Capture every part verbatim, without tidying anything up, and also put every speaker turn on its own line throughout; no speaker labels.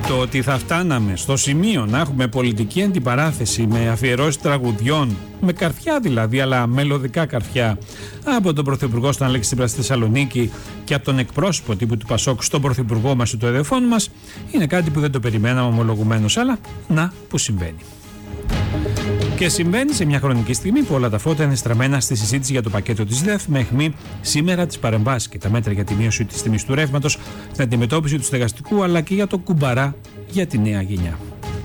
Το ότι θα φτάναμε στο σημείο να έχουμε πολιτική αντιπαράθεση με αφιερώσεις τραγουδιών, με καρφιά δηλαδή, αλλά μελωδικά καρφιά, από τον Πρωθυπουργό στον Αλέξη Τσίπρα στη Θεσσαλονίκη και από τον εκπρόσωπο τύπου του Πασόκ στον Πρωθυπουργό μας στο εδεφών μας, είναι κάτι που δεν το περιμέναμε ομολογουμένως, αλλά να που συμβαίνει. Και συμβαίνει σε μια χρονική στιγμή που όλα τα φώτα είναι στραμμένα στη συζήτηση για το πακέτο της ΔΕΘ, με αιχμή σήμερα τις παρεμβάσεις και τα μέτρα για τη μείωση της τιμής του ρεύματος, την αντιμετώπιση του στεγαστικού αλλά και για το κουμπαρά για τη νέα γενιά.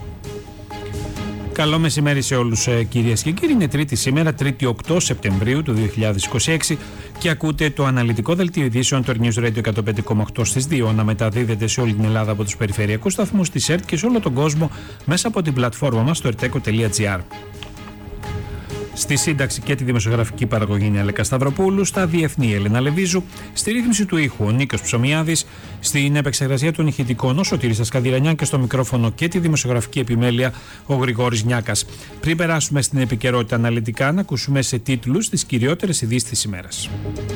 Καλό μεσημέρι σε όλους, κυρίες και κύριοι. Είναι Τρίτη σήμερα, Τρίτη οκτώ Σεπτεμβρίου του δύο χιλιάδες είκοσι έξι, και ακούτε το αναλυτικό δελτίο ειδήσεων του News Radio εκατόν πέντε κόμμα οκτώ στις δύο, να μεταδίδεται σε όλη την Ελλάδα από τους περιφερειακούς σταθμούς της ΕΡΤ και σε όλο τον κόσμο μέσα από την πλατφόρμα μας στο ερτέκο τελεία τζι άρ. Στη σύνταξη και τη δημοσιογραφική παραγωγή είναι Αλέκα Σταυροπούλου, στα διεθνή Έλενα Λεβίζου, στη ρύθμιση του ήχου ο Νίκος Ψωμιάδης, στην επεξεργασία των ηχητικών ο Σωτήρης Ασκαδηρανιάν και στο μικρόφωνο και τη δημοσιογραφική επιμέλεια ο Γρηγόρης Νιάκας. Πριν περάσουμε στην επικαιρότητα αναλυτικά, να ακούσουμε σε τίτλους τις κυριότερες ειδήσεις της ημέρας.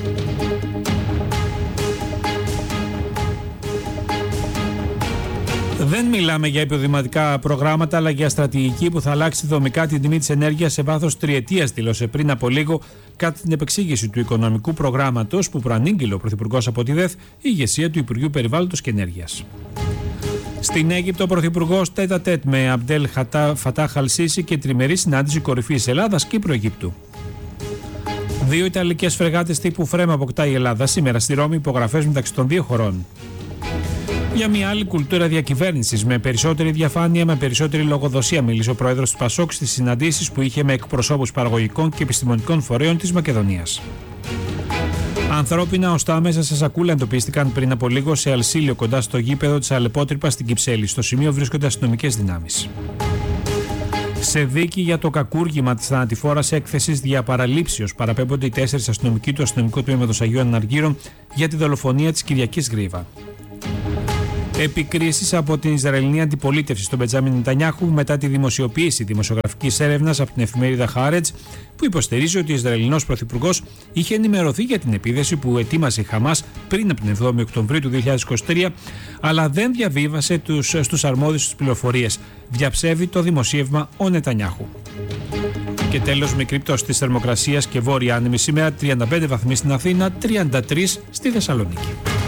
Δεν μιλάμε για υποδηματικά προγράμματα, αλλά για στρατηγική που θα αλλάξει δομικά την τιμή της ενέργειας σε βάθος τριετίας, δήλωσε πριν από λίγο κατά την επεξήγηση του οικονομικού προγράμματος που προανήγγειλε ο Πρωθυπουργός από τη ΔΕΘ, η ηγεσία του Υπουργείου Περιβάλλοντος και Ενέργειας. Στην Αίγυπτο, ο Πρωθυπουργός τέτα τέτ με Αμπτέλ Φατάχ Αλ Σίσι και τριμερή συνάντηση κορυφής Ελλάδας Κύπρο-Αιγύπτου. Δύο Ιταλικές φρεγάτες τύπου Φρέμα αποκτά η Ελλάδα σήμερα στη Ρώμη, υπογραφές μεταξύ των δύο χωρών. Για μια άλλη κουλτούρα διακυβέρνησης με περισσότερη διαφάνεια, με περισσότερη λογοδοσία, μίλησε ο πρόεδρος του Πασόκ στις συναντήσεις που είχε με εκπροσώπους παραγωγικών και επιστημονικών φορέων της Μακεδονίας. Ανθρώπινα οστά μέσα σε σακούλα εντοπίστηκαν πριν από λίγο σε Αλσίλιο κοντά στο γήπεδο της Αλεπότρυπα στην Κυψέλη. Στο σημείο βρίσκονται αστυνομικές δυνάμεις. Σε δίκη για το κακούργημα της θανατηφόρας έκθεσης δια παραλήψεως παραπέμπονται οι τέσσερις αστυνομικοί του αστυνομικού τμήματος Αγίων Αναργύρων για τη δολοφονία της Κυριακής Γρίβα. Επικρίσεις από την Ισραηλινή αντιπολίτευση στον Μπεντζάμιν Νετανιάχου μετά τη δημοσιοποίηση δημοσιογραφικής έρευνας από την εφημερίδα Χάρετς, που υποστηρίζει ότι ο Ισραηλινός πρωθυπουργός είχε ενημερωθεί για την επίθεση που ετοίμασε η Χαμάς πριν από την εβδόμη Οκτωβρίου του δύο χιλιάδες είκοσι τρία, αλλά δεν διαβίβασε τους, στους αρμόδιους τις πληροφορίες. Διαψεύδει το δημοσίευμα ο Νετανιάχου. Και τέλος, μικρή πτώση της θερμοκρασίας και βόρεια άνεμη σήμερα, τριάντα πέντε βαθμοί στην Αθήνα, τριάντα τρεις στη Θεσσαλονίκη.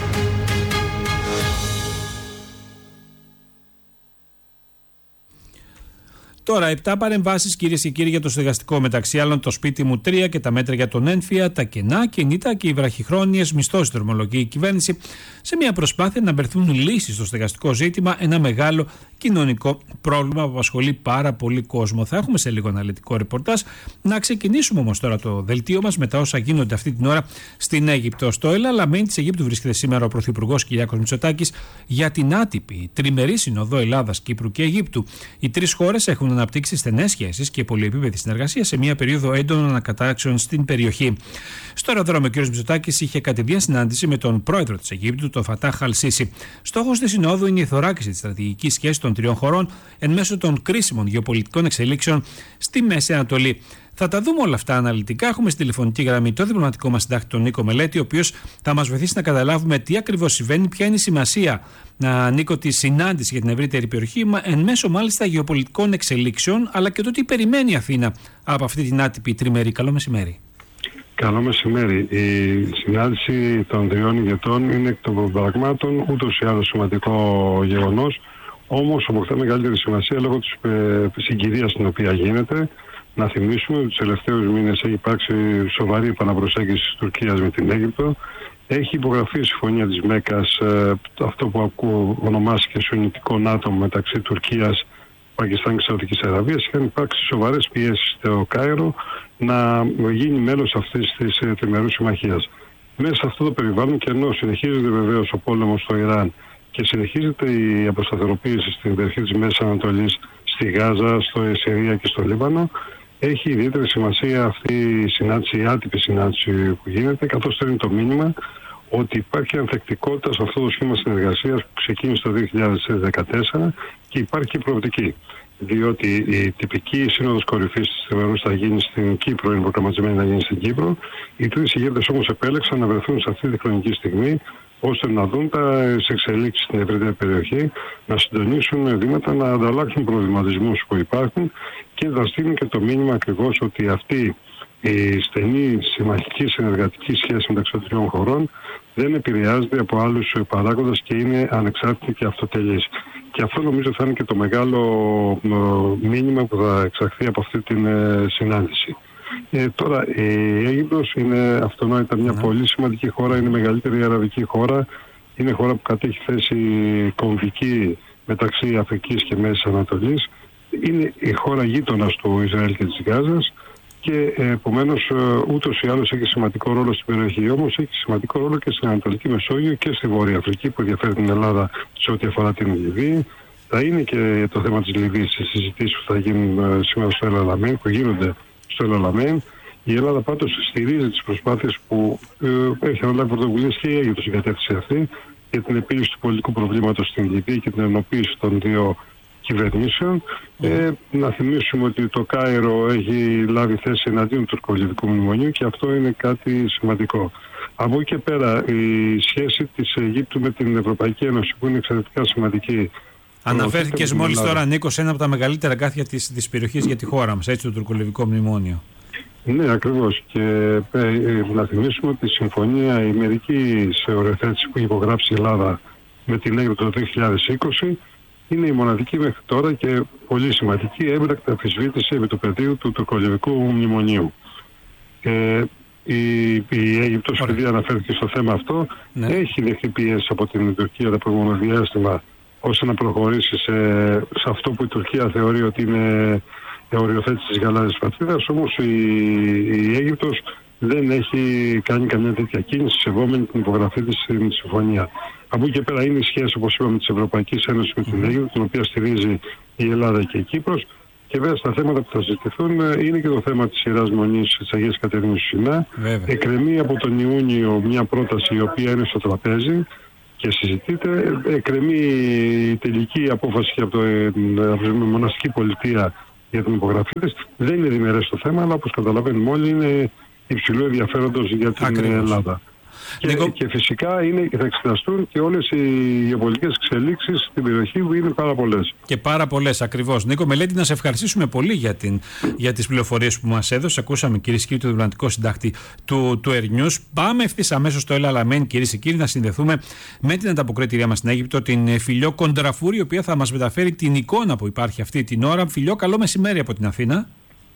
Τώρα, επτά παρεμβάσεις, κυρίες και κύριοι, για το στεγαστικό. Μεταξύ άλλων, το σπίτι μου τρία και τα μέτρα για τον ένφια, τα κενά, κινητά και οι βραχυχρόνιες μισθώσεις, δρομολογεί η κυβέρνηση, σε μια προσπάθεια να βρεθούν λύσεις στο στεγαστικό ζήτημα, ένα μεγάλο κοινωνικό πρόβλημα που απασχολεί πάρα πολύ κόσμο. Θα έχουμε σε λίγο αναλυτικό ρεπορτάζ. Να ξεκινήσουμε όμως τώρα το δελτίο μας με τα όσα γίνονται αυτή την ώρα στην Αίγυπτο. Στο Ελ-Αλαμέν της Αιγύπτου βρίσκεται σήμερα ο Πρωθυπουργός Κυριάκος Μητσοτάκης για την άτυπη τριμερή συνοδό Ελλάδας, Κύπρου και Αιγύπτου. Οι τρεις χώρες έχουν αναπτύξει στενές σχέσεις και πολυεπίπεδη συνεργασία σε μια περίοδο έντονων ανακατάξεων στην περιοχή. Στο αεροδρόμιο, ο κ. Μητσοτάκης είχε κατηδίαν συνάντηση με τον πρόεδρο της Αιγύπτου, τον Φατάχ Αλ Σίσι. Στόχος της συνόδου είναι η θωράκιση της στρατηγικής σχέσης των τριών χωρών εν μέσω των κρίσιμων γεωπολιτικών εξελίξεων στη Μέση Ανατολή. Θα τα δούμε όλα αυτά αναλυτικά. Έχουμε στη τηλεφωνική γραμμή το διπλωματικό μας συντάκτη, τον Νίκο Μελέτη, ο οποίος θα μας βοηθήσει να καταλάβουμε τι ακριβώς συμβαίνει, ποια είναι η σημασία, να Νίκο, τη συνάντηση για την ευρύτερη περιοχή, εν μέσω μάλιστα γεωπολιτικών εξελίξεων, αλλά και το τι περιμένει η Αθήνα από αυτή την άτυπη τριμερή. Καλό μεσημέρι.
Καλό μεσημέρι. Η συνάντηση των τριών ηγετών είναι εκ των πραγμάτων ούτως ή άλλως σημαντικό γεγονός. Όμως αποκτά μεγαλύτερη σημασία λόγω της ε, συγκυρίας στην οποία γίνεται. Να θυμίσουμε ότι τους τελευταίους μήνες έχει υπάρξει σοβαρή επαναπροσέγγιση της Τουρκίας με την Αίγυπτο. Έχει υπογραφεί η συμφωνία της Μέκας, ε, αυτό που ακούω ονομάστηκε Σουννιτικό ΝΑΤΟ μεταξύ Τουρκίας, Πακιστάν και Σαουδικής Αραβίας. Είχαν υπάρξει σοβαρές πιέσεις στο Κάιρο να γίνει μέλος αυτής της ε, τριμερούς συμμαχίας. Μέσα σε αυτό το περιβάλλον, και ενώ συνεχίζεται βεβαίως ο πόλεμος στο Ιράν και συνεχίζεται η αποσταθεροποίηση στην περιοχή της Μέσης Ανατολής, στη Γάζα, στο Συρία και στο Λίβανο, έχει ιδιαίτερη σημασία αυτή η συνάντηση, η άτυπη συνάντηση που γίνεται, καθώς στέλνει το μήνυμα ότι υπάρχει ανθεκτικότητα σε αυτό το σχήμα συνεργασίας που ξεκίνησε το δύο χιλιάδες δεκατέσσερα και υπάρχει προοπτική. Διότι η τυπική σύνοδος κορυφής της Τριμερούς θα γίνει στην Κύπρο, είναι προγραμματισμένη να γίνει στην Κύπρο. Οι τρεις ηγέτες όμως επέλεξαν να βρεθούν σε αυτή τη χρονική στιγμή, ώστε να δουν τις εξελίξεις στην ευρύτερη περιοχή, να συντονίσουν βήματα, να ανταλλάξουν προβληματισμούς που υπάρχουν και να στείλουν και το μήνυμα ακριβώς ότι αυτή η στενή συμμαχική συνεργατική σχέση μεταξύ των τριών χωρών δεν επηρεάζεται από άλλους παράγοντες και είναι ανεξάρτητη και αυτοτελής. Και αυτό νομίζω θα είναι και το μεγάλο μήνυμα που θα εξαχθεί από αυτή την συνάντηση. Ε, τώρα η Αίγυπτος είναι αυτονόητα μια πολύ σημαντική χώρα, είναι η μεγαλύτερη αραβική χώρα, είναι χώρα που κατέχει θέση κομβική μεταξύ Αφρικής και Μέσης Ανατολής, είναι η χώρα γείτονας του Ισραήλ και της Γάζας και επομένως ούτως ή άλλως έχει σημαντικό ρόλο στην περιοχή. Όμως έχει σημαντικό ρόλο και στην Ανατολική Μεσόγειο και στη Βόρεια Αφρική που ενδιαφέρει την Ελλάδα σε ό,τι αφορά την Λιβύη. Θα είναι και το θέμα της Λιβύης στις συζητήσεις που θα γίνουν σήμερα στο Ελ Αλαμέιν, που γίνονται στο Ελ Αλαμέιν. Η Ελλάδα πάντως στηρίζει τις προσπάθειες που ε, έχει αναλάβει πρωτοβουλίες και η Αίγυπτος στην κατεύθυνση αυτή για την επίλυση του πολιτικού προβλήματος στην Λιβύη και την ενοποίηση των δύο κυβερνήσεων. Mm. Ε, να θυμίσουμε ότι το Κάιρο έχει λάβει θέση εναντίον του τουρκο-λιβικού μνημονίου και αυτό είναι κάτι σημαντικό. Από εκεί και πέρα η σχέση της Αιγύπτου με την Ευρωπαϊκή Ένωση που είναι εξαιρετικά σημαντική.
Αναφέρθηκες μόλις τώρα, Νίκο, σε ένα από τα μεγαλύτερα κάθια της, της περιοχής για τη χώρα μας, έτσι, το τουρκο-λιβικό μνημόνιο. Ναι, ακριβώς. Και ε, ε, να θυμίσουμε ότι η συμφωνία η μερική σε οριοθέτηση που έχει υπογράψει η Ελλάδα με την Αίγυπτο το δύο χιλιάδες είκοσι είναι η μοναδική μέχρι τώρα και πολύ σημαντική έμπρακτη αμφισβήτηση επί του πεδίου του τουρκο-λιβικού μνημονίου. Ε, η, η Αίγυπτος, επειδή αναφέρθηκε στο θέμα αυτό, ναι, έχει δεχτεί πίεση από την Τουρκία το προηγούμενο διάστημα ώστε να προχωρήσει σε, σε αυτό που η Τουρκία θεωρεί ότι είναι οριοθέτηση της γαλάζιας πατρίδας, όμως η, η Αίγυπτος δεν έχει κάνει καμία τέτοια κίνηση σεβόμενη την υπογραφή της στην συμφωνία. Από εκεί και πέρα είναι η σχέση, όπως είπαμε, της Ευρωπαϊκής Ένωσης με την Αίγυπτο, την οποία στηρίζει η Ελλάδα και η Κύπρος. Και βέβαια στα θέματα που θα συζητηθούν είναι και το θέμα της Ιεράς Μονής της Αγίας Κατερίνης του Σινά. Εκκρεμεί από τον Ιούνιο μια πρόταση η οποία είναι στο τραπέζι και συζητείται. Εκκρεμεί η τελική απόφαση από, το, από τη μοναστική πολιτεία για την υπογραφή της. Δεν είναι διμερές το θέμα, αλλά όπως καταλαβαίνουμε όλοι είναι υψηλού ενδιαφέροντος για την Ακριβώς. Ελλάδα. Και, Νίκο... και φυσικά είναι, θα εξεταστούν και όλες οι γεωπολιτικές εξελίξεις στην περιοχή που είναι πάρα πολλές. Και πάρα πολλές, ακριβώς. Νίκο Μελέτη, να σε ευχαριστήσουμε πολύ για, την, για τις πληροφορίες που μας έδωσε. Ακούσαμε, κυρίες και κύριοι, το διπλωματικό συντάκτη του, του Air News. Πάμε ευθύς αμέσως στο Ελ Αλαμέιν, κυρίες και κύριοι, να συνδεθούμε με την ανταποκρίτηριά μας στην Αίγυπτο, την Φιλιό Κοντραφούρη, η οποία θα μας μεταφέρει την εικόνα που υπάρχει αυτή την ώρα. Φιλιό, καλό μεσημέρι από την Αθήνα.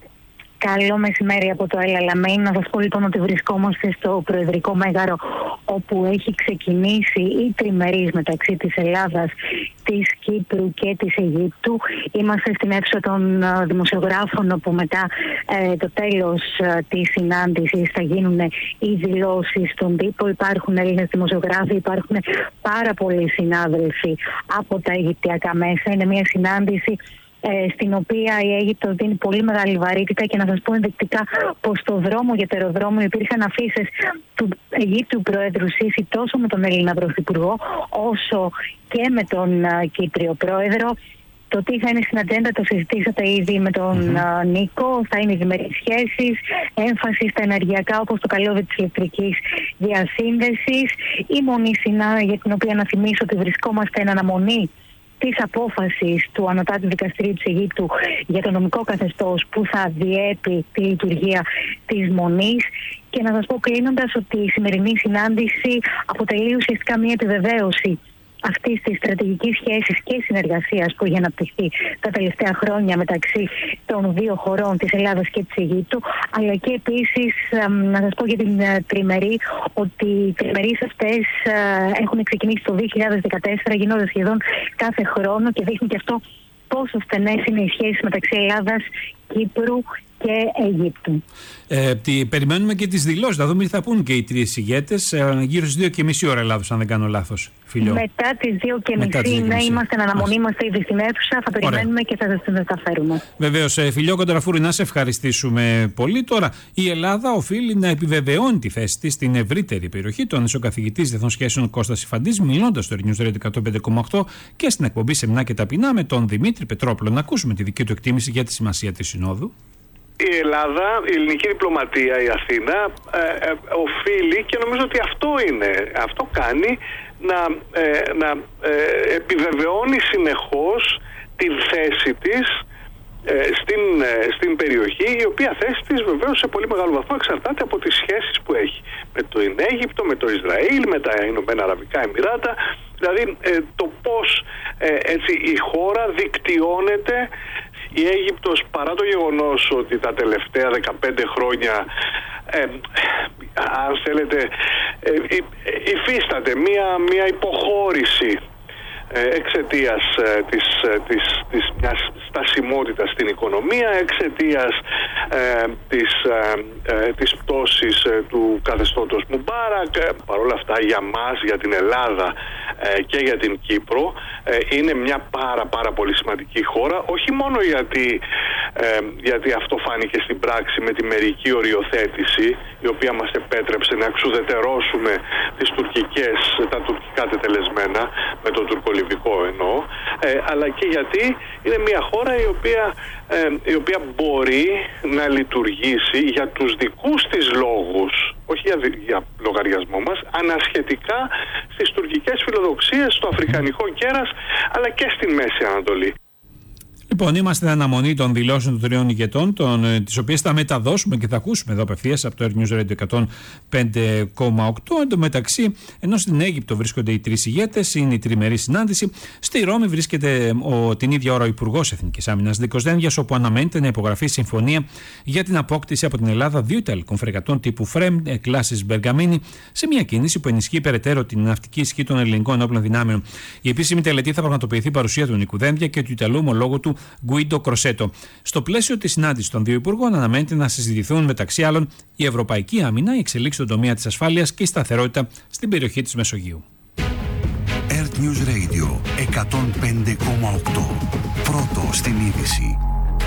Καλό μεσημέρι από το Ελ Αλαμέιν. Να σας πω λοιπόν ότι βρισκόμαστε στο Προεδρικό Μέγαρο, όπου έχει ξεκινήσει η τριμερής μεταξύ της Ελλάδας, της Κύπρου και της Αιγύπτου. Είμαστε στην αίθουσα των δημοσιογράφων, όπου μετά ε, το τέλος ε, της συνάντησης θα γίνουν οι δηλώσεις στον τύπο. Υπάρχουν Έλληνες δημοσιογράφοι, υπάρχουν πάρα πολλοί συνάδελφοι από τα αιγυπτιακά μέσα. Είναι μια συνάντηση Ε, στην οποία η Αίγυπτος δίνει πολύ μεγάλη βαρύτητα, και να σας πω ενδεικτικά πως στο δρόμο για το αεροδρόμιο υπήρχαν αφίσες του Αιγύπτου Προέδρου Σίση τόσο με τον Έλληνα Πρωθυπουργό όσο και με τον uh, Κύπριο Πρόεδρο. Το τι θα είναι στην ατζέντα το συζητήσατε ήδη με τον mm-hmm. uh, Νίκο. Θα είναι οι διμερείς σχέσεις, έμφαση στα ενεργειακά όπως το καλώδιο της ηλεκτρικής διασύνδεσης, η μονή Σινά, για την οποία να θυμίσω ότι βρισκόμαστε εν αναμονή της απόφασης του Ανωτάτου Δικαστηρίου της Αιγύπτου για το νομικό καθεστώς που θα διέπει τη λειτουργία της Μονής. Και να σας πω κλείνοντας ότι η σημερινή συνάντηση αποτελεί ουσιαστικά μια επιβεβαίωση αυτής της στρατηγικής σχέσης και συνεργασίας που έχει αναπτυχθεί τα τελευταία χρόνια μεταξύ των δύο χωρών, της Ελλάδας και της Αιγύπτου, αλλά και επίσης να σας πω για την τριμερή ότι οι τριμερείς αυτές έχουν ξεκινήσει το δύο χιλιάδες δεκατέσσερα, γίνονται σχεδόν κάθε χρόνο, και δείχνει και αυτό πόσο στενές είναι οι σχέσεις μεταξύ Ελλάδας, Κύπρου και Αιγύπτου.
Ε, τι, περιμένουμε και τις δηλώσεις, θα δούμε τι θα πούν και οι τρεις ηγέτες, ε, γύρω στις δύο και μισή ώρα Ελλάδος, αν δεν κάνω λάθος. Φιλιό.
Μετά τις δύο και μισή, ναι, είμαστε εν αναμονή, είμαστε ήδη στην αίθουσα, θα περιμένουμε. Ωραία. Και θα σας μεταφέρουμε. Βεβαίως,
ε, Φιλιό Κοντραφούρη, να σε ευχαριστήσουμε πολύ. Τώρα, η Ελλάδα οφείλει να επιβεβαιώνει τη θέση της στην ευρύτερη περιοχή. Τον ισοκαθηγητής Διεθνών Σχέσεων Κώστας Ιφαντής, μιλώντας στο Air News Radio εκατόν πέντε κόμμα οκτώ και στην εκπομπή Σεμινά και Ταπεινά με τον Δημήτρη Πετρόπουλο. Να ακούσουμε τη δική του εκτίμηση για τη σημασία της Συνόδου.
Η Ελλάδα, η ελληνική διπλωματία, η Αθήνα ε, ε, οφείλει, και νομίζω ότι αυτό είναι, αυτό κάνει, να, ε, να ε, επιβεβαιώνει συνεχώς τη θέση της ε, στην, ε, στην περιοχή, η οποία θέση της βεβαίως σε πολύ μεγάλο βαθμό εξαρτάται από τις σχέσεις που έχει με το Αίγυπτο, με το Ισραήλ, με τα Ηνωμένα Αραβικά Εμιράτα. Δηλαδή ε, το πώς ε, έτσι, η χώρα δικτυώνεται. Η Αίγυπτος, παρά το γεγονός ότι τα τελευταία δεκαπέντε χρόνια ε, αν θέλετε ε, υφίσταται μία, μία υποχώρηση ε, εξαιτίας ε, της, ε, της, της μιας στασιμότητας στην οικονομία, εξαιτίας ε, της, ε, ε, της πτώσης ε, του καθεστώτος Μουμπάρακ. Ε, Παρ' όλα αυτά, για μας, για την Ελλάδα ε, και για την Κύπρο, ε, είναι μια πάρα πάρα πολύ σημαντική χώρα, όχι μόνο γιατί, ε, γιατί αυτό φάνηκε στην πράξη με τη μερική οριοθέτηση, η οποία μας επέτρεψε να εξουδετερώσουμε τις τουρκικές, τα τουρκικά τετελεσμένα, με το τουρκολιβικό εννοώ, ε, αλλά και γιατί είναι μια χώρα η οποία, ε, η οποία μπορεί να λειτουργήσει για τους δικούς της λόγους, όχι για, για λογαριασμό μας, ανασχετικά στις τουρκικές φιλοδοξίες, στο αφρικανικό κέρας, αλλά και στη Μέση Ανατολή.
Λοιπόν, είμαστε στην αναμονή των δηλώσεων των τριών ηγετών, τις οποίες θα μεταδώσουμε και θα ακούσουμε εδώ απευθείας από το Air News Radio εκατόν πέντε κόμμα οκτώ. Εν τω μεταξύ, ενώ στην Αίγυπτο βρίσκονται οι τρεις ηγέτες, είναι η τριμερή συνάντηση. Στη Ρώμη βρίσκεται ο, την ίδια ώρα ο Υπουργός Εθνικής Άμυνας Νίκος Δένδιας, όπου αναμένεται να υπογραφεί συμφωνία για την απόκτηση από την Ελλάδα δύο ιταλικών φρεγατών τύπου Φρέμ κλάσης Μπεργαμίνη, σε μια κίνηση που ενισχύει περαιτέρω την ναυτική ισχύ των ελληνικών ενόπλων δυνάμεων. Η επίσημη τελετή θα πραγματοποιηθεί παρουσία του Νίκου Δένδια και του Ιταλού ομολόγου του Γκουίντο Κροσέτο. Στο πλαίσιο της συνάντησης των δύο υπουργών, αναμένεται να συζητηθούν μεταξύ άλλων η ευρωπαϊκή άμυνα, η εξελίξη στον τομέα της ασφάλειας και η σταθερότητα στην περιοχή της Μεσογείου.
Air News Radio εκατόν πέντε κόμμα οκτώ. Πρώτο στην είδηση.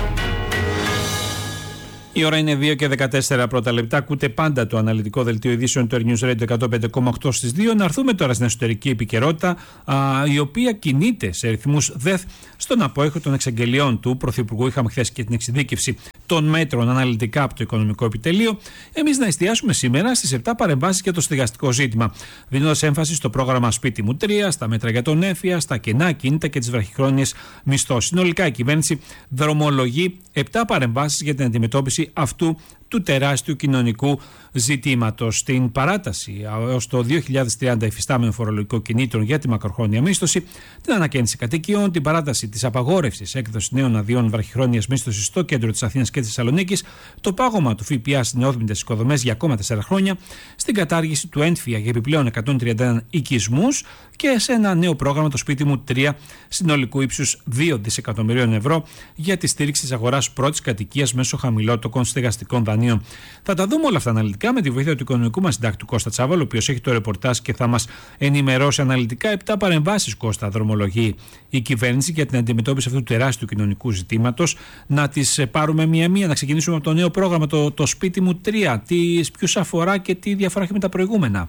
Η ώρα είναι δύο και δεκατέσσερα πρώτα λεπτά. Ακούτε πάντα το αναλυτικό δελτίο ειδήσεων του Air News Radio εκατόν πέντε κόμμα οκτώ στις δύο. Να έρθουμε τώρα στην εσωτερική επικαιρότητα, α, η οποία κινείται σε ρυθμούς ΔΕΘ στον απόϊχο των εξαγγελιών του Πρωθυπουργού. Είχαμε χθες και την εξειδίκευση των μέτρων αναλυτικά από το Οικονομικό Επιτελείο. Εμείς να εστιάσουμε σήμερα στις επτά παρεμβάσεις για το στεγαστικό ζήτημα, δίνοντας έμφαση στο πρόγραμμα Σπίτι μου τρία, στα μέτρα για τον έμφυα, στα κενά ακίνητα και τις βραχυχρόνιες μισθώσεις. Συνολικά η κυβέρνηση δρομολογεί επτά παρεμβάσεις για την αντιμετώπιση αυτού του τεράστιου κοινωνικού ζητήματος. Στην παράταση έως το δύο χιλιάδες τριάντα υφιστάμενων φορολογικών κινήτρων για τη μακροχρόνια μίσθωση, την ανακαίνιση κατοικιών, την παράταση της απαγόρευσης έκδοσης νέων αδειών βραχυχρόνιας μίσθωσης στο κέντρο της Αθήνας και της Θεσσαλονίκης, το πάγωμα του ΦΠΑ στις νεόδμητες οικοδομές για ακόμα τέσσερα χρόνια, στην κατάργηση του έμφυα για επιπλέον εκατόν τριάντα ένα οικισμούς και σε ένα νέο πρόγραμμα, το Σπίτι μου τρία, συνολικού ύψους δύο δισεκατομμυρίων ευρώ για τη στήριξη της αγοράς πρώτης κατοικίας μέσω χαμηλότοκων στεγαστικών δανείων. Θα τα δούμε όλα αυτά αναλυτικά με τη βοήθεια του οικονομικού μας συντάκτου Κώστα Τσάβαλο, ο οποίος έχει το ρεπορτάζ και θα μας ενημερώσει αναλυτικά. Επτά παρεμβάσεις, Κώστα, δρομολογεί η κυβέρνηση για την αντιμετώπιση αυτού του τεράστιου κοινωνικού ζητήματος. Να τις πάρουμε μία-μία, να ξεκινήσουμε από το νέο πρόγραμμα, το, το Σπίτι μου τρία. Τι, ποιους αφορά και τι διαφορά έχει με τα προηγούμενα?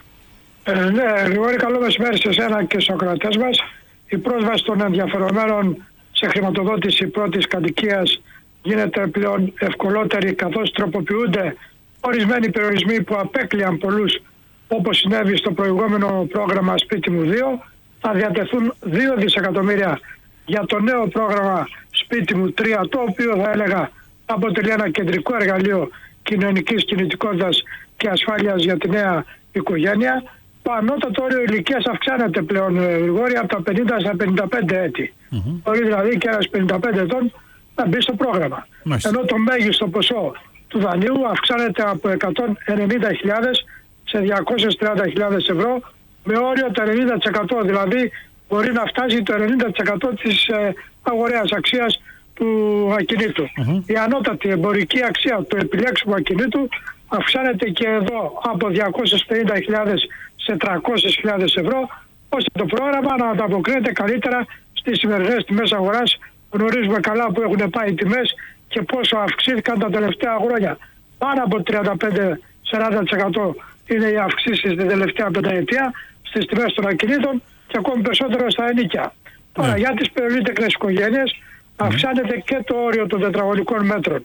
Ε, ναι, Γρηγόρη, καλό μεσημέρι σε εσένα και στους ακροατές μας. Η πρόσβαση των ενδιαφερομένων σε χρηματοδότηση πρώτης κατοικίας γίνεται πλέον ευκολότερη, καθώς τροποποιούνται ορισμένοι περιορισμοί που απέκλειαν πολλούς, όπως συνέβη στο προηγούμενο πρόγραμμα Σπίτι μου δύο. Θα διατεθούν δύο δισεκατομμύρια για το νέο πρόγραμμα Σπίτι μου τρία, το οποίο θα έλεγα αποτελεί ένα κεντρικό εργαλείο κοινωνικής κινητικότητας και ασφάλειας για τη νέα οικογένεια. Το ανώτατο όριο ηλικίας αυξάνεται πλέον, Γρηγόρη, από τα πενήντα στα πενήντα πέντε έτη. Mm-hmm. Μπορεί δηλαδή και ένας πενήντα πέντε ετών να μπει στο πρόγραμμα. Mm-hmm. Ενώ το μέγιστο ποσό του δανείου αυξάνεται από εκατόν ενενήντα χιλιάδες σε διακόσιες τριάντα χιλιάδες ευρώ, με όριο το ενενήντα τοις εκατό. Δηλαδή μπορεί να φτάσει το ενενήντα τοις εκατό της ε, αγοραίας αξίας του ακινήτου. Mm-hmm. Η ανώτατη εμπορική αξία του επιλέξιμου ακινήτου αυξάνεται και εδώ από διακόσιες πενήντα χιλιάδες σε τριακόσιες χιλιάδες ευρώ, ώστε το πρόγραμμα να ανταποκρίνεται καλύτερα στις σημερινές τιμές αγοράς. Γνωρίζουμε καλά που έχουν πάει οι τιμές και πόσο αυξήθηκαν τα τελευταία χρόνια. Πάνω από τριάντα πέντε με σαράντα τοις εκατό είναι οι αυξήσεις την τελευταία πενταετία στις τιμές των ακινήτων και ακόμη περισσότερο στα ενοίκια. Τώρα, yeah. για τις περιολίτεκνες οικογένειες αυξάνεται και το όριο των τετραγωνικών μέτρων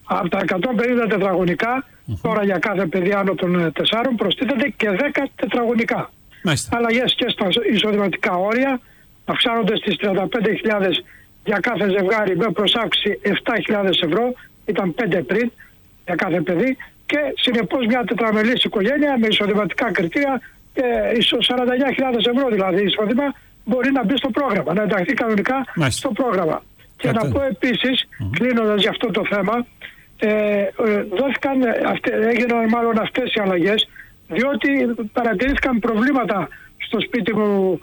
Από τα εκατόν πενήντα τετραγωνικά, mm-hmm. τώρα για κάθε παιδί άνω των τεσσάρων προστίθεται και δέκα τετραγωνικά.
Μάλιστα.
Αλλαγές και στα εισοδηματικά όρια, αυξάνονται στις τριάντα πέντε χιλιάδες για κάθε ζευγάρι με προσάυξη επτά χιλιάδες ευρώ, ήταν πέντε πριν για κάθε παιδί, και συνεπώς μια τετραμελής οικογένεια με εισοδηματικά κριτήρια και σαράντα εννιά χιλιάδες ευρώ δηλαδή εισόδημα μπορεί να μπει στο πρόγραμμα, να ενταχθεί κανονικά Μάλιστα. στο πρόγραμμα. Και Κάτε. να πω επίσης, mm-hmm. κλείνοντας για αυτό το θέμα, ε, ε, δόθηκαν, αυτε, έγιναν μάλλον αυτές οι αλλαγές, διότι παρατηρήθηκαν προβλήματα στο σπίτι μου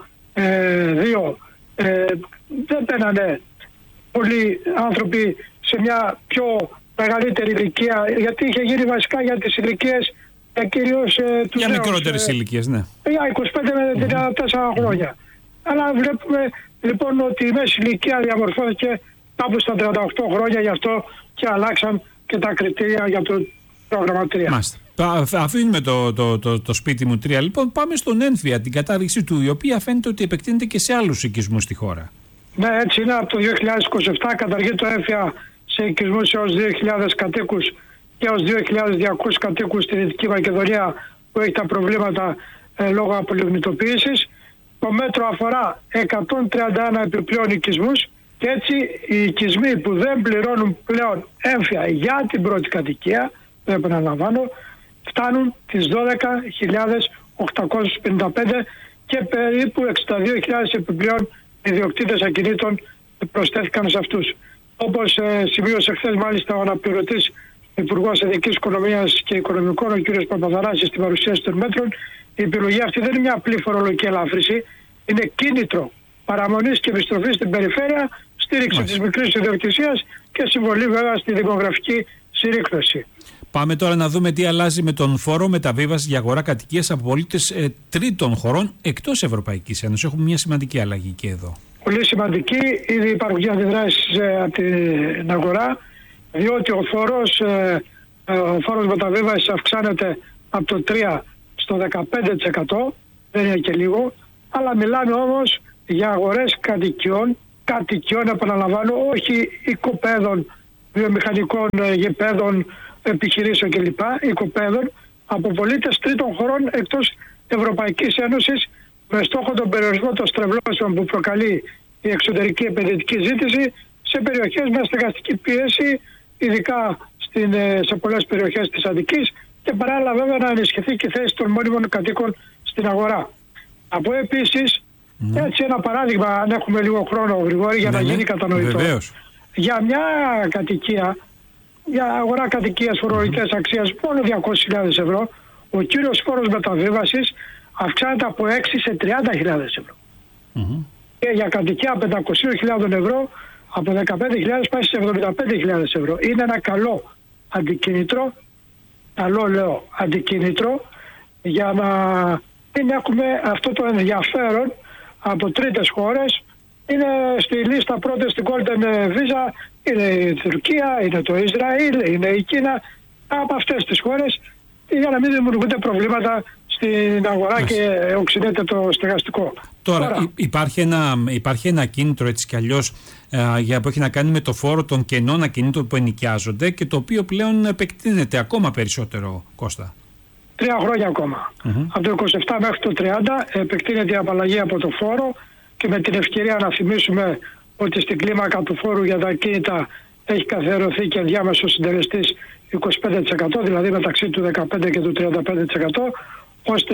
ε, δύο. Ε, δεν μπαίνανε πολλοί άνθρωποι σε μια πιο μεγαλύτερη ηλικία, γιατί είχε γίνει βασικά για τις ηλικίες ε, κυρίως ε, τους
για
νέους,
μικρότερες ε, ηλικίες, ναι.
Για είκοσι πέντε με τριάντα τέσσερα mm-hmm. χρόνια. Αλλά βλέπουμε λοιπόν ότι η μέση ηλικία διαμορφώθηκε κάπου στα τριάντα οκτώ χρόνια, γι' αυτό και αλλάξαν και τα κριτήρια για το πρόγραμμα τρία.
Μάλιστα. Αφήνουμε το, το, το, το σπίτι μου τρία. Λοιπόν, πάμε στον ένφια, την κατάδειξη του, η οποία φαίνεται ότι επεκτείνεται και σε άλλους οικισμούς στη χώρα.
Ναι, έτσι είναι. Από το δύο χιλιάδες είκοσι επτά καταργεί το ένφια σε οικισμούς έως δύο χιλιάδες κατοίκους και έως δύο χιλιάδες διακόσιους κατοίκους στη Δυτική Μακεδονία που έχει τα προβλήματα ε, λόγω απολιγνητοποίησης. Το μέτρο αφορά εκατόν τριάντα ένα επιπλέον οικισμούς και έτσι οι οικισμοί που δεν πληρώνουν πλέον έμφυα για την πρώτη κατοικία, δεν επαναλαμβάνω, φτάνουν τις δώδεκα χιλιάδες οκτακόσιες πενήντα πέντε και περίπου εξήντα δύο χιλιάδες επιπλέον ιδιοκτήτες ακινήτων προσθέθηκαν σε αυτούς. Όπως ε, σημείωσε χθες μάλιστα ο αναπληρωτής Υπουργός Εθνικής Οικονομίας και Οικονομικών, ο κ. Παπαδαράσης, στην παρουσίαση των μέτρων, η επιλογή αυτή δεν είναι μια απλή φορολογική ελάφρυνση, είναι κίνητρο παραμονής και επιστροφής στην περιφέρεια, στήριξη Μάλιστα. της μικρής ιδιοκτησίας και συμβολή βέβαια στη δημογραφική συρρίκνωση.
Πάμε τώρα να δούμε τι αλλάζει με τον φόρο μεταβίβασης για αγορά κατοικίας από πολίτες ε, τρίτων χωρών εκτός Ευρωπαϊκής Ένωσης. Έχουμε μια σημαντική αλλαγή και εδώ.
Πολύ σημαντική. Ήδη υπάρχουν αντιδράσεις ε, από την αγορά, διότι ο φόρος, ε, ο φόρος μεταβίβασης αυξάνεται από το τρία στο δεκαπέντε τοις εκατό, δεν είναι και λίγο, αλλά μιλάμε όμως για αγορές κατοικιών, κατοικιών επαναλαμβάνω, όχι οικοπαίδων, βιομηχανικών γηπέδων, επιχειρήσεων κλπ. Οικοπαίδων από πολίτες τρίτων χωρών εκτός Ευρωπαϊκής Ένωσης, με στόχο τον περιορισμό των στρεβλώσεων που προκαλεί η εξωτερική επενδυτική ζήτηση σε περιοχές με στεγαστική πίεση, ειδικά στην, σε πολλές περιοχές της Αττικής, και παράλληλα βέβαια να ενισχυθεί και η θέση των μόνιμων κατοίκων στην αγορά. Από επίσης, mm. έτσι ένα παράδειγμα, αν έχουμε λίγο χρόνο Γρηγόρη, για mm. να γίνει κατανοητό.
Βεβαίως.
Για μια κατοικία, για αγορά κατοικίας φορολογικής mm. αξίας μόνο διακόσιες χιλιάδες ευρώ, ο κύριος φόρος μεταβίβασης αυξάνεται από έξι σε τριάντα χιλιάδες ευρώ. Mm-hmm. Και για κατοικία πεντακόσιες χιλιάδες ευρώ από δεκαπέντε χιλιάδες πάει σε εβδομήντα πέντε χιλιάδες ευρώ. Είναι ένα καλό αντικίνητρο, καλό λέω αντικίνητρο, για να μην έχουμε αυτό το ενδιαφέρον από τρίτες χώρες. Είναι στη λίστα πρώτες στην Golden Visa, είναι η Τουρκία, είναι το Ισραήλ, είναι η Κίνα, από αυτές τις χώρες, για να μην δημιουργούνται προβλήματα στην αγορά Άς. και οξυνέται το στεγαστικό.
Τώρα, Τώρα υπάρχει, ένα, υπάρχει ένα κίνητρο έτσι κι αλλιώς ε, για, που έχει να κάνει με το φόρο των κενών ακινήτων που ενοικιάζονται και το οποίο πλέον επεκτείνεται ακόμα περισσότερο, Κώστα.
Τρία χρόνια ακόμα. Mm-hmm. Από το είκοσι επτά μέχρι το τριάντα επεκτείνεται η απαλλαγή από το φόρο και με την ευκαιρία να θυμίσουμε ότι στην κλίμακα του φόρου για τα ακίνητα έχει καθιερωθεί και διάμεσος συντελεστής είκοσι πέντε τοις εκατό, δηλαδή μεταξύ του δεκαπέντε και του τριάντα πέντε τοις εκατό, ώστε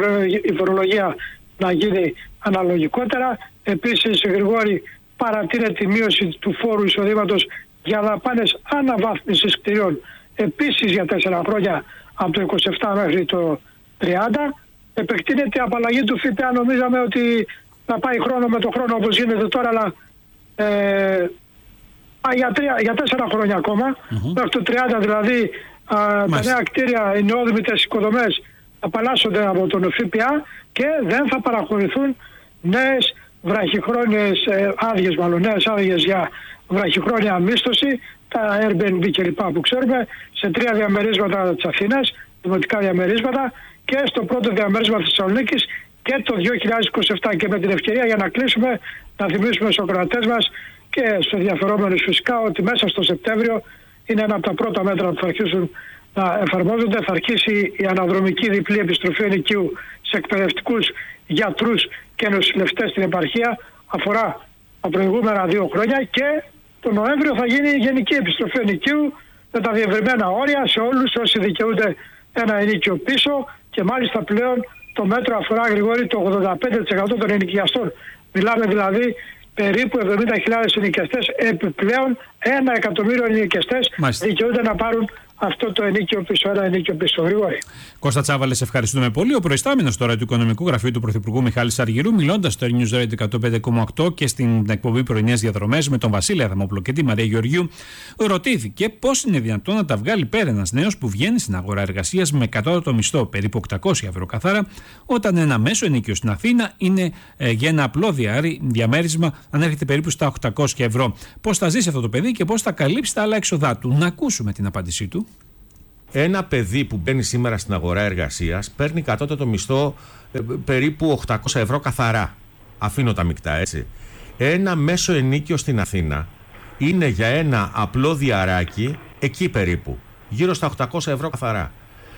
η φορολογία να γίνει αναλογικότερα. Επίσης, Γρηγόρη, παρατείνεται η μείωση του φόρου εισοδήματος για δαπάνες αναβάθμισης κτηρίων επίσης για τέσσερα χρόνια από το είκοσι επτά μέχρι το τριάντα. Επεκτείνεται η απαλλαγή του ΦΠΑ, νομίζαμε ότι θα πάει χρόνο με το χρόνο όπως γίνεται τώρα, αλλά ε, για, τρία, για τέσσερα χρόνια ακόμα, mm-hmm. μέχρι το τριάντα δηλαδή α, τα νέα κτίρια, οι νεόδημητες οικοδομές απαλλάσσονται από τον ΦΠΑ και δεν θα παραχωρηθούν νέες βραχυχρόνιες ε, άδειες, μάλλον νέες άδειες για βραχυχρόνια μίσθωση, τα Airbnb κλπ. Που ξέρουμε, σε τρία διαμερίσματα της Αθήνας, δημοτικά διαμερίσματα, και στο πρώτο διαμέρισμα της Θεσσαλονίκης και το δύο χιλιάδες είκοσι επτά. Και με την ευκαιρία, για να κλείσουμε, να θυμίσουμε στους ακροατές μας και στους ενδιαφερόμενους φυσικά ότι μέσα στο Σεπτέμβριο είναι ένα από τα πρώτα μέτρα που θα αρχίσουν να εφαρμόζονται. Θα αρχίσει η αναδρομική διπλή επιστροφή ενοικίου σε εκπαιδευτικούς, γιατρούς και νοσηλευτές στην επαρχία. Αφορά τα προηγούμενα δύο χρόνια και τον Νοέμβριο θα γίνει η γενική επιστροφή ενοικίου με τα διευρυμένα όρια σε όλους όσοι δικαιούνται ένα ενοίκιο πίσω, και μάλιστα πλέον το μέτρο αφορά, Γρηγόρη, το ογδόντα πέντε τοις εκατό των ενοικιαστών. Μιλάμε δηλαδή περίπου εβδομήντα χιλιάδες ενοικιαστές, επιπλέον ένα εκατομμύριο ενοικιαστές δικαιούνται να πάρουν αυτό το ενίκιο πίσω, ένα ενίκιο πίσω. Γρηγόρη.
Κώστα Τσάβαλε, ευχαριστούμε πολύ. Ο προϊστάμενος τώρα του Οικονομικού Γραφείου του Πρωθυπουργού Μιχάλης Αργυρού, μιλώντας στο News Radio εκατόν πέντε κόμμα οκτώ και στην εκπομπή Πρωινές Διαδρομές με τον Βασίλη Αδαμόπουλο και τη Μαρία Γεωργίου, ρωτήθηκε πώς είναι δυνατόν να τα βγάλει πέρα ένας νέος που βγαίνει στην αγορά εργασίας με κατώτατο μισθό περίπου οκτακόσια ευρώ καθαρά, όταν ένα μέσο ενίκιο στην Αθήνα είναι ε, για ένα απλό διάρρη, διαμέρισμα ανέρχεται περίπου στα οκτακόσια ευρώ. Πώς θα ζήσει αυτό το παιδί και πώς θα καλύψει τα άλλα έξοδά του? Να ακούσουμε την απάντησή του.
Ένα παιδί που μπαίνει σήμερα στην αγορά εργασίας παίρνει κατώτατο μισθό ε, περίπου οκτακόσια ευρώ καθαρά. Αφήνω τα μεικτά, έτσι. Ένα μέσο ενίκιο στην Αθήνα είναι για ένα απλό διαράκι εκεί περίπου, γύρω στα οκτακόσια ευρώ καθαρά.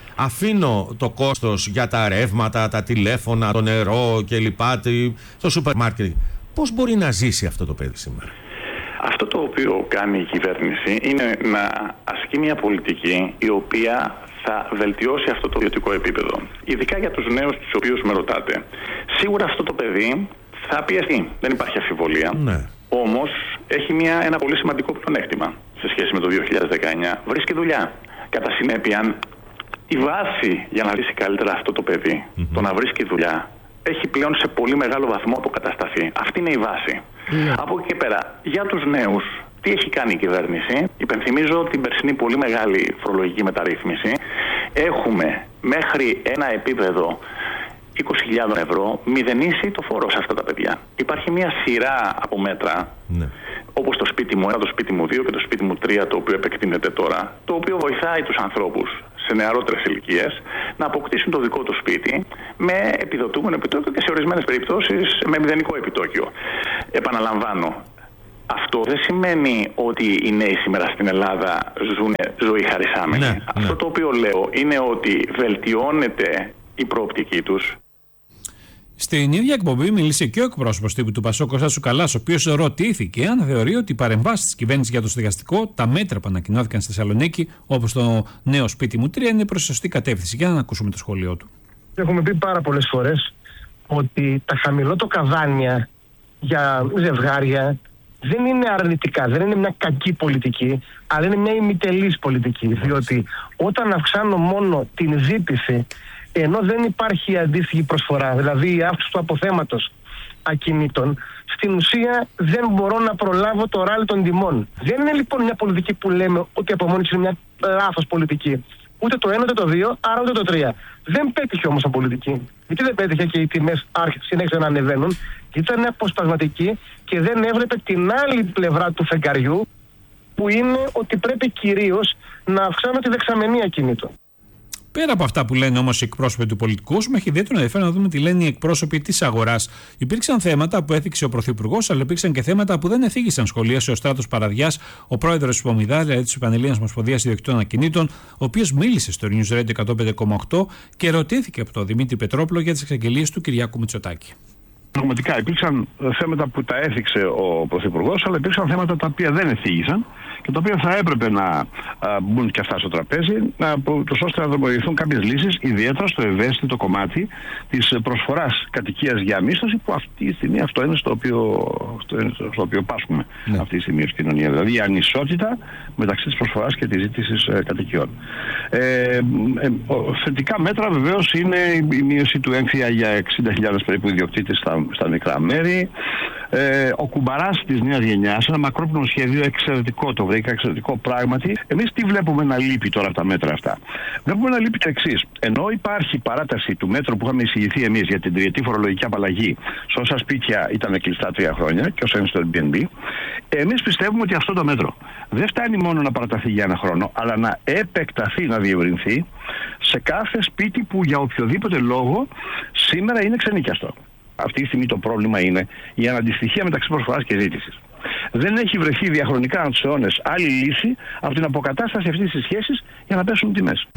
Αφήνω το κόστος για τα ρεύματα, τα τηλέφωνα, το νερό κλπ, το σούπερ μάρκετ. Πώς μπορεί να ζήσει αυτό το παιδί σήμερα?
Αυτό το οποίο κάνει η κυβέρνηση είναι να ασκεί μια πολιτική η οποία θα βελτιώσει αυτό το βιωτικό επίπεδο. Ειδικά για τους νέους τους οποίους με ρωτάτε. Σίγουρα αυτό το παιδί θα πιεστεί, δεν υπάρχει αμφιβολία. Ναι. Όμως έχει μια, ένα πολύ σημαντικό πλεονέκτημα σε σχέση με το δύο χιλιάδες δεκαεννιά. Βρίσκει δουλειά. Κατά συνέπεια, η βάση για να λύσει καλύτερα αυτό το παιδί, mm-hmm. το να βρίσκει δουλειά, έχει πλέον σε πολύ μεγάλο βαθμό αποκατασταθεί. Αυτή είναι η βάση. Yeah. Από εκεί και πέρα, για τους νέους, τι έχει κάνει η κυβέρνηση? Υπενθυμίζω την περσινή πολύ μεγάλη φορολογική μεταρρύθμιση. Έχουμε μέχρι ένα επίπεδο είκοσι χιλιάδες ευρώ μηδενίσει το φόρο σε αυτά τα παιδιά. Υπάρχει μια σειρά από μέτρα, ναι. όπως το σπίτι μου ένα, το σπίτι μου δύο και το σπίτι μου τρία, το οποίο επεκτείνεται τώρα, το οποίο βοηθάει τους ανθρώπους σε νεαρότερες ηλικίες να αποκτήσουν το δικό του σπίτι με επιδοτούμενο επιτόκιο και σε ορισμένες περιπτώσεις με μηδενικό επιτόκιο. Επαναλαμβάνω, αυτό δεν σημαίνει ότι οι νέοι σήμερα στην Ελλάδα ζουν ζωή χαρισάμενη. Ναι, αυτό ναι. το οποίο λέω είναι ότι βελτιώνεται η προοπτική τους.
Στην ίδια εκπομπή μίλησε και ο εκπρόσωπος τύπου του Πασόκ, Κώστας Τσουκαλάς, ο οποίος ρωτήθηκε αν θεωρεί ότι οι παρεμβάσεις της κυβέρνησης για το στεγαστικό, τα μέτρα που ανακοινώθηκαν στη Θεσσαλονίκη, όπως το νέο σπίτι μου τρία, είναι προς σωστή κατεύθυνση. Για να ακούσουμε το σχόλιο του.
Έχουμε πει πάρα πολλές φορές ότι τα χαμηλότοκαδάνια για ζευγάρια δεν είναι αρνητικά, δεν είναι μια κακή πολιτική, αλλά είναι μια ημιτελής πολιτική. Διότι όταν αυξάνω μόνο την ζήτηση, ενώ δεν υπάρχει αντίστοιχη προσφορά, δηλαδή η αύξηση του αποθέματος ακινήτων, στην ουσία δεν μπορώ να προλάβω το ράλι των τιμών. Δεν είναι λοιπόν μια πολιτική που λέμε ότι από μόνη της είναι μια λάθος πολιτική. Ούτε το ένα, ούτε το δύο, άρα ούτε το τρία. Δεν πέτυχε όμως η πολιτική. Γιατί δεν πέτυχε και οι τιμές συνέχισαν να ανεβαίνουν? Ήταν αποσπασματική και δεν έβλεπε την άλλη πλευρά του φεγγαριού, που είναι ότι πρέπει κυρίως να αυξάνω τη δεξαμενή ακινήτων.
Πέρα από αυτά που λένε όμως οι εκπρόσωποι του πολιτικού, με έχει ιδιαίτερο ενδιαφέρον να δούμε τι λένε οι εκπρόσωποι της αγοράς. Υπήρξαν θέματα που έθιξε ο Πρωθυπουργός, αλλά υπήρξαν και θέματα που δεν εθίγησαν. Σχολίασε ο Στράτος Παραδιάς, ο πρόεδρος της Πομιδά, δηλαδή της Πανελλήνιας Ομοσπονδίας Ιδιοκτήτων Ακινήτων, ο οποίος μίλησε στο News Radio εκατόν πέντε κόμμα οκτώ και ρωτήθηκε από τον Δημήτρη Πετρόπουλο για τις εξαγγελίες του Κυριάκου Μητσοτάκη.
Πραγματικά υπήρξαν θέματα που τα έθιξε ο Πρωθυπουργός, αλλά υπήρξαν θέματα τα οποία δεν εθίγησαν και τα οποία θα έπρεπε να α, μπουν και αυτά στο τραπέζι, να, τους ώστε να δρομολογηθούν κάποιες λύσεις, ιδιαίτερα στο ευαίσθητο κομμάτι της προσφοράς κατοικίας για μίσθωση, που αυτή τη στιγμή αυτό είναι στο οποίο, στο, είναι στο οποίο πάσχουμε ναι. αυτή τη στιγμή ως κοινωνία. Δηλαδή η ανισότητα μεταξύ της προσφοράς και της ζήτησης ε, κατοικιών. Ε, ε, θετικά μέτρα βεβαίως είναι η μείωση του έμφυα για εξήντα χιλιάδες περίπου ιδιοκτήτες στα, στα μικρά μέρη. Ε, ο κουμπαράς της νέας γενιάς, ένα μακρόπνο σχέδιο εξαιρετικό, το βρήκα εξαιρετικό πράγματι. Εμείς τι βλέπουμε να λείπει τώρα από τα μέτρα αυτά? Βλέπουμε να λείπει το εξής. Ενώ υπάρχει παράταση του μέτρου που είχαμε εισηγηθεί εμείς για την τριετή φορολογική απαλλαγή σε όσα σπίτια ήταν κλειστά τρία χρόνια και όσα είναι στο Airbnb, εμείς πιστεύουμε ότι αυτό το μέτρο δεν φτάνει μόνο να παραταθεί για ένα χρόνο, αλλά να επεκταθεί, να διευρυνθεί σε κάθε σπίτι που για οποιοδήποτε λόγο σήμερα είναι ξενίκιαστο. Αυτή τη στιγμή το πρόβλημα είναι η αναντιστοιχία μεταξύ προσφοράς και ζήτησης.
Δεν έχει βρεθεί διαχρονικά από τους αιώνες άλλη λύση από την αποκατάσταση αυτής της σχέσης για να πέσουν οι τιμές.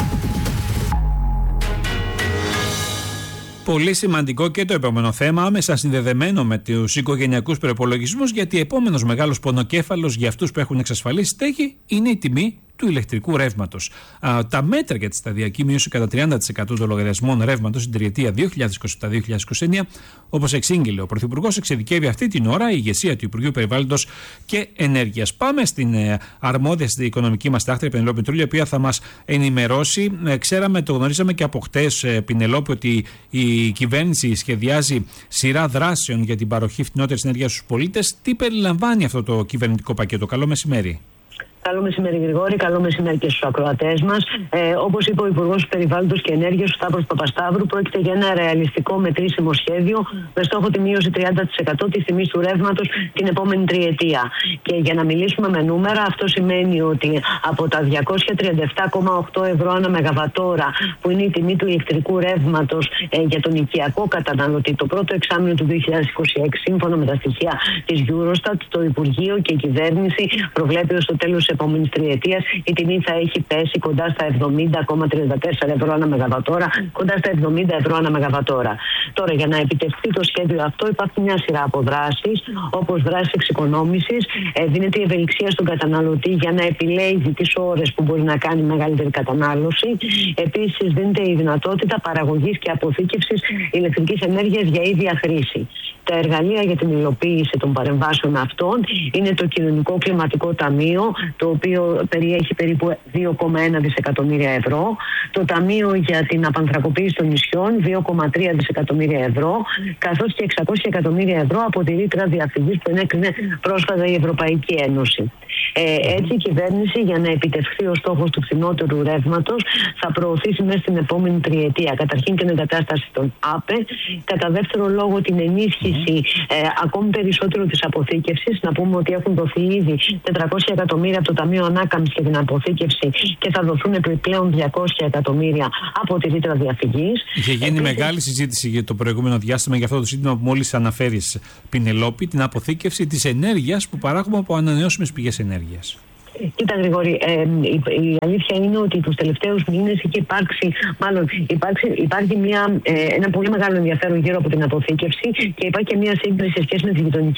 Πολύ σημαντικό και το επόμενο θέμα, άμεσα συνδεδεμένο με τους οικογενειακούς προϋπολογισμούς, γιατί επόμενος μεγάλος πονοκέφαλος για αυτούς που έχουν εξασφαλίσει στέγη είναι η τιμή του ηλεκτρικού ρεύματος. Τα μέτρα για τη σταδιακή μείωση κατά τριάντα τοις εκατό των λογαριασμών ρεύματος στην τριετία δύο χιλιάδες είκοσι επτά με δύο χιλιάδες είκοσι εννέα, όπως εξήγηλε ο Πρωθυπουργός, εξειδικεύει αυτή την ώρα η ηγεσία του Υπουργείου Περιβάλλοντος και Ενέργειας. Πάμε στην ε, αρμόδια στην οικονομική μας τάχτρια, Πινελόπη Μητρούλη, η οποία θα μας ενημερώσει. Ε, ξέραμε, το γνωρίζαμε και από χτες, ε, Πινελόπη, ότι η κυβέρνηση σχεδιάζει σειρά δράσεων για την παροχή φθηνότερης ενέργειας στους πολίτες. Τι περιλαμβάνει αυτό το κυβερνητικό πακέτο? Καλό μεσημέρι.
Καλό μεσημέρι, Γρηγόρη. Καλό μεσημέρι και στους ακροατές μας. Ε, όπως είπε ο Υπουργός Περιβάλλοντος και Ενέργειας, ο Σταύρος Παπασταύρου, πρόκειται για ένα ρεαλιστικό μετρήσιμο σχέδιο με στόχο τη μείωση τριάντα τοις εκατό της τιμής του ρεύματος την επόμενη τριετία. Και για να μιλήσουμε με νούμερα, αυτό σημαίνει ότι από τα διακόσια τριάντα επτά κόμμα οκτώ ευρώ ανά μεγαβατόρα, που είναι η τιμή του ηλεκτρικού ρεύματος ε, για τον οικιακό καταναλωτή, το πρώτο εξάμηνο του δύο χιλιάδες είκοσι έξι, σύμφωνα με τα στοιχεία της Eurostat, το Υπουργείο και η κυβέρνηση προβλέπει ως το τέλος της επόμενης τριετίας η τιμή θα έχει πέσει κοντά στα εβδομήντα κόμμα τριάντα τέσσερα ευρώ ανά μεγαβατόρα, κοντά στα εβδομήντα ευρώ ανά μεγαβατόρα. Τώρα, για να επιτευχθεί το σχέδιο αυτό, υπάρχει μια σειρά από δράσεις, όπως δράσεις εξοικονόμησης. Ε, δίνεται η ευελιξία στον καταναλωτή για να επιλέγει τις ώρες που μπορεί να κάνει μεγαλύτερη κατανάλωση. Επίσης, δίνεται η δυνατότητα παραγωγής και αποθήκευσης ηλεκτρικής ενέργειας για ίδια χρήση. Τα εργαλεία για την υλοποίηση των παρεμβάσεων αυτών είναι το Κοινωνικό Κλιματικό Ταμείο, το οποίο περιέχει περίπου δύο κόμμα ένα δισεκατομμύρια ευρώ, το Ταμείο για την Απανθρακοποίηση των Νησιών, δύο κόμμα τρία δισεκατομμύρια ευρώ, καθώς και εξακόσια εκατομμύρια ευρώ από τη ρήτρα διαφυγής που ενέκρινε πρόσφατα η Ευρωπαϊκή Ένωση. Ε, έτσι, η κυβέρνηση, για να επιτευχθεί ο στόχος του φθηνότερου ρεύματος, θα προωθήσει μέσα στην επόμενη τριετία καταρχήν την εγκατάσταση των ΑΠΕ, κατά δεύτερο λόγο την ενίσχυση ε, ακόμη περισσότερο της αποθήκευσης. Να πούμε ότι έχουν δοθεί ήδη τετρακόσια εκατομμύρια από το Ταμείο Ανάκαμψης για την αποθήκευση και θα δοθούν επιπλέον διακόσια εκατομμύρια από τη ρήτρα διαφυγής.
Είχε γίνει Επίσης, μεγάλη συζήτηση για το προηγούμενο διάστημα για αυτό το ζήτημα που μόλις αναφέρεις, Πινελόπη, την αποθήκευση της ενέργειας που παράγουμε από ανανεώσιμες πηγές ενέργειας.
Κοίτα, Γρηγόρη, ε, η, η αλήθεια είναι ότι τους τελευταίους μήνες έχει υπάρξει, μάλλον υπάρξει, υπάρχει μια, ε, ένα πολύ μεγάλο ενδιαφέρον γύρω από την αποθήκευση και υπάρχει και μια σύγκριση σε σχέση με τις γειτονικές